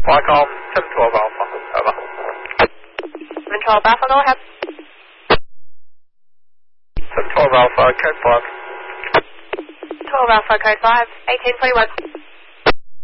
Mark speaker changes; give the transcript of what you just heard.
Speaker 1: Flycom 712 Alpha, over.
Speaker 2: 712 Alpha, go ahead.
Speaker 1: 712 Alpha, code 5.
Speaker 2: 12 Alpha, code 5, 1821.